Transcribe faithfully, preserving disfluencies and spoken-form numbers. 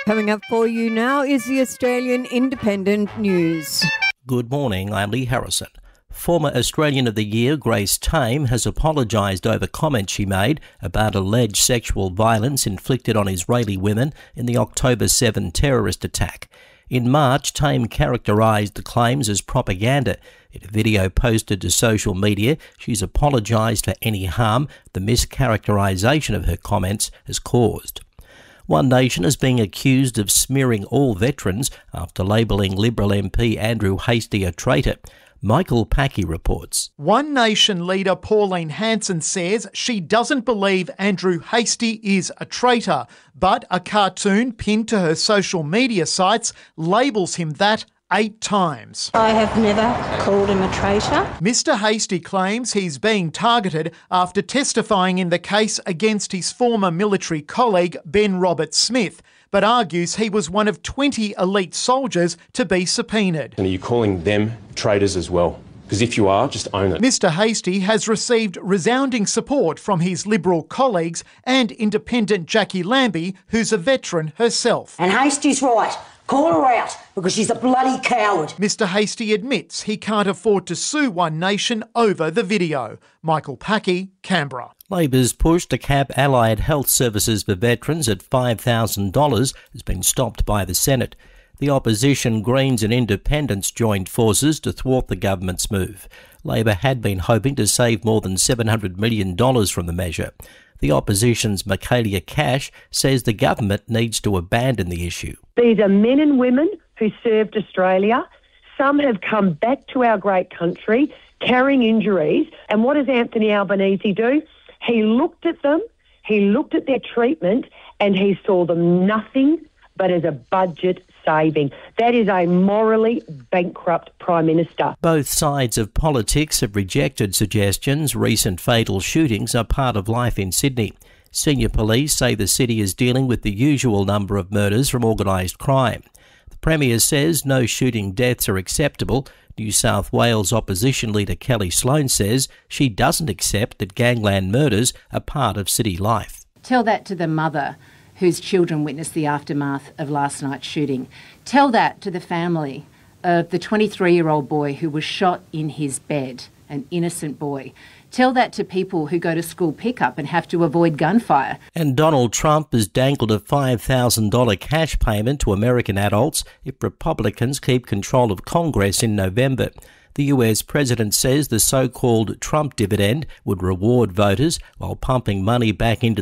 Coming up for you now is the Australian Independent News. Good morning, I'm Lee Harrison. Former Australian of the Year Grace Tame has apologised over comments she made about alleged sexual violence inflicted on Israeli women in the October seventh terrorist attack. In March, Tame characterised the claims as propaganda. In a video posted to social media, she's apologised for any harm the mischaracterisation of her comments has caused. One Nation is being accused of smearing all veterans after labelling Liberal M P Andrew Hastie a traitor. Michael Packey reports. One Nation leader Pauline Hanson says she doesn't believe Andrew Hastie is a traitor, but a cartoon pinned to her social media sites labels him that eight times. I have never called him a traitor. Mister Hastie claims he's being targeted after testifying in the case against his former military colleague Ben Roberts-Smith, but argues he was one of twenty elite soldiers to be subpoenaed. And are you calling them traitors as well? Because if you are, just own it. Mister Hastie has received resounding support from his Liberal colleagues and independent Jackie Lambie, who's a veteran herself. And Hastie's right. Call her out, because she's a bloody coward. Mister Hastie admits he can't afford to sue One Nation over the video. Michael Packey, Canberra. Labor's push to cap allied health services for veterans at five thousand dollars has been stopped by the Senate. The opposition, Greens and Independents joined forces to thwart the government's move. Labor had been hoping to save more than seven hundred million dollars from the measure. The opposition's Michaelia Cash says the government needs to abandon the issue. These are men and women who served Australia. Some have come back to our great country carrying injuries. And what does Anthony Albanese do? He looked at them, he looked at their treatment, and he saw them nothing but as a budget saving. That is a morally bankrupt Prime Minister. Both sides of politics have rejected suggestions recent fatal shootings are part of life in Sydney. Senior police say the city is dealing with the usual number of murders from organised crime. The Premier says no shooting deaths are acceptable. New South Wales opposition leader Kelly Sloan says she doesn't accept that gangland murders are part of city life. Tell that to the mother whose children witnessed the aftermath of last night's shooting. Tell that to the family of the twenty-three-year-old boy who was shot in his bed, an innocent boy. Tell that to people who go to school pickup and have to avoid gunfire. And Donald Trump has dangled a five thousand dollars cash payment to American adults if Republicans keep control of Congress in November. The U S president says the so-called Trump dividend would reward voters while pumping money back into